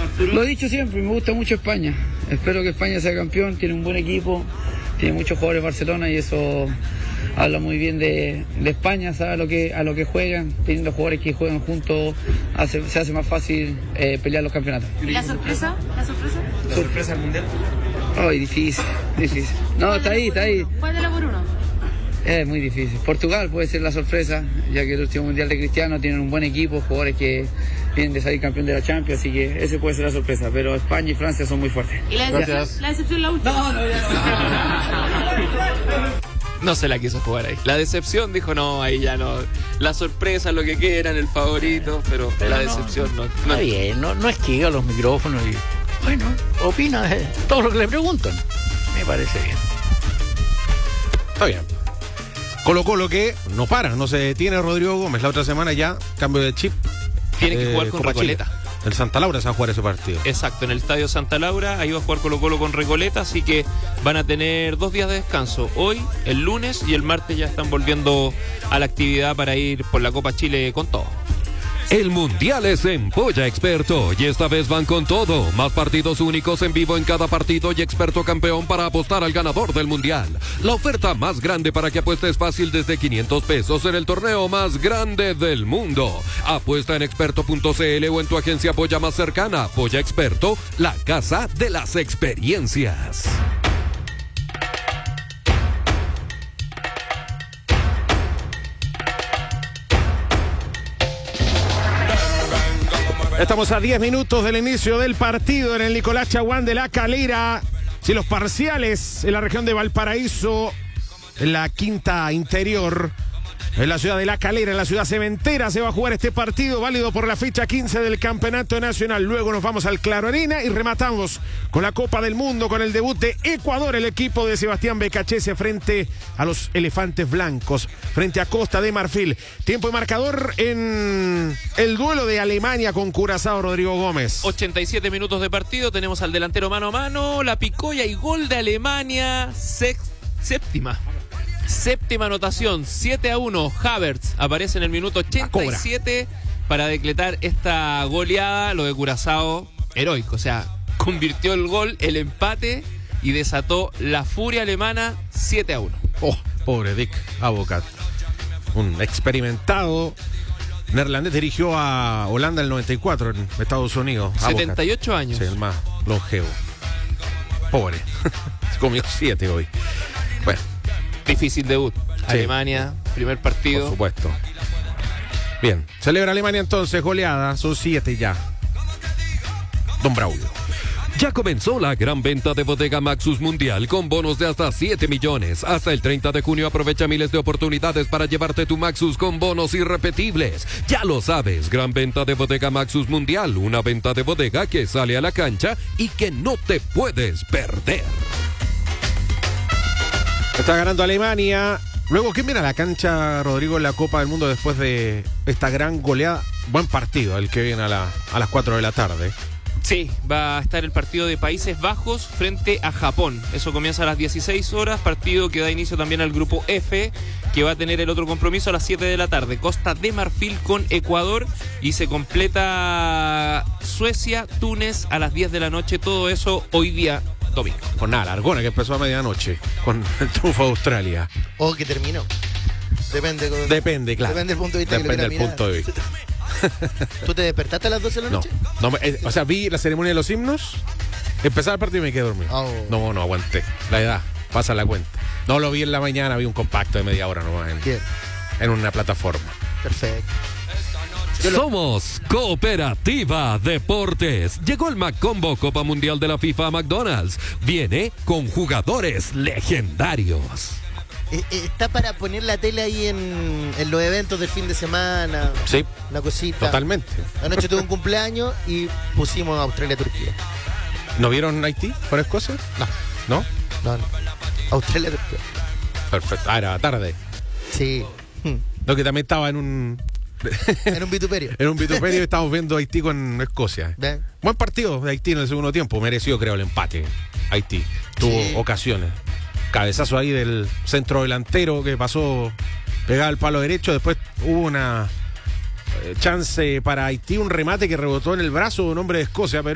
Lo he dicho siempre, me gusta mucho España. Espero que España sea campeón, tiene un buen equipo, tiene muchos jugadores de Barcelona y eso habla muy bien de España, sabe a lo que juegan, teniendo jugadores que juegan juntos, se hace más fácil pelear los campeonatos. ¿Y la sorpresa? ¿La sorpresa del Mundial? Ay, difícil. No, está ahí. Cuéntalo por uno. Es muy difícil. Portugal puede ser la sorpresa, ya que el último Mundial de Cristiano tienen un buen equipo, jugadores que vienen de salir campeón de la Champions, así que ese puede ser la sorpresa, pero España y Francia son muy fuertes. ¿Y la decepción? La decepción la última. No se la quiso jugar ahí. La decepción dijo, no, ahí ya no. La sorpresa, lo que quieran, el favorito, pero la decepción no. Está bien, no esquiva los micrófonos y, bueno, opina de todo lo que le preguntan. Me parece bien. Está bien. Colo-Colo que no para, no se detiene Rodrigo Gómez. La otra semana ya, cambio de chip. Tiene que jugar con Copa Recoleta. Chile. El Santa Laura se va a jugar ese partido. Exacto, en el Estadio Santa Laura, ahí va a jugar Colo-Colo con Recoleta, así que van a tener 2 días de descanso. Hoy, el lunes y el martes ya están volviendo a la actividad para ir por la Copa Chile con todo. El Mundial es en Polla Experto y esta vez van con todo. Más partidos únicos en vivo en cada partido y experto campeón para apostar al ganador del Mundial. La oferta más grande para que apuestes fácil desde 500 pesos en el torneo más grande del mundo. Apuesta en experto.cl o en tu agencia Polla más cercana. Polla Experto, la casa de las experiencias. Estamos a 10 minutos del inicio del partido en el Nicolás Chaguán de La Calera. Si los parciales en la región de Valparaíso, en la quinta interior, en la ciudad de La Calera, en la ciudad cementera, se va a jugar este partido válido por la fecha 15 del Campeonato Nacional. Luego nos vamos al Claro Arena y rematamos con la Copa del Mundo, con el debut de Ecuador, el equipo de Sebastián Becachese frente a los Elefantes Blancos, frente a Costa de Marfil. Tiempo y marcador en el duelo de Alemania con Curazao, Rodrigo Gómez. 87 minutos de partido, tenemos al delantero mano a mano, la picoya y gol de Alemania, séptima anotación, 7-1. Havertz aparece en el minuto 87 para decretar esta goleada. Lo de Curazao, heroico, o sea, convirtió el gol, el empate y desató la furia alemana. 7-1. Oh, pobre Dick Advocaat, un experimentado neerlandés, dirigió a Holanda en el 94 en Estados Unidos. 78 años. Sí, el más longevo. Pobre. Se comió 7 hoy. Bueno. Difícil debut. Sí. Alemania, primer partido. Por supuesto. Bien. Celebra Alemania entonces, goleada. Son 7 ya. Don Braulio. Ya comenzó la gran venta de Bodega Maxus Mundial con bonos de hasta 7 millones. Hasta el 30 de junio aprovecha miles de oportunidades para llevarte tu Maxus con bonos irrepetibles. Ya lo sabes, gran venta de Bodega Maxus Mundial. Una venta de bodega que sale a la cancha y que no te puedes perder. Está ganando Alemania. Luego, ¿quién viene a la cancha, Rodrigo, en la Copa del Mundo después de esta gran goleada? Buen partido el que viene a las 4 de la tarde. Sí, va a estar el partido de Países Bajos frente a Japón. Eso comienza a las 16 horas, partido que da inicio también al grupo F, que va a tener el otro compromiso a las 7 de la tarde. Costa de Marfil con Ecuador y se completa Suecia, Túnez a las 10 de la noche. Todo eso hoy día domingo. Con nada, Largona, que empezó a medianoche con el triunfo de Australia. O que terminó. Depende, claro. Depende del punto de vista. Depende del punto de vista. ¿Tú te despertaste a las 12 de la noche? No, o sea, vi la ceremonia de los himnos, empezaba el partido y me quedé dormido. Oh. No aguanté. La edad, pasa la cuenta. No lo vi en la mañana, vi un compacto de media hora nomás en una plataforma. Perfecto. Somos Cooperativa Deportes. Llegó el McCombo Copa Mundial de la FIFA a McDonald's. Viene con jugadores legendarios. Está para poner la tele ahí en los eventos del fin de semana. Sí. Una cosita. Totalmente. Anoche tuve un cumpleaños y pusimos Australia-Turquía. ¿No vieron Haití por Escocia? No. Australia-Turquía. Perfecto. Ah, era tarde. Sí. Lo que también estaba en un vituperio. En un vituperio estamos viendo Haití con Escocia. ¿Ven? Buen partido de Haití en el segundo tiempo. Mereció, creo, el empate. Haití tuvo ocasiones. Cabezazo ahí del centro delantero que pasó pegado al palo derecho. Después hubo una chance para Haití, un remate que rebotó en el brazo de un hombre de Escocia, pero